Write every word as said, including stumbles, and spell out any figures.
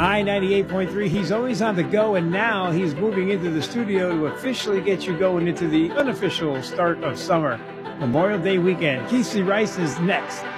High ninety-eight point three. He's always on the go, and now he's moving into the studio to officially get you going into the unofficial start of summer, Memorial Day weekend. Keith C. Rice is next.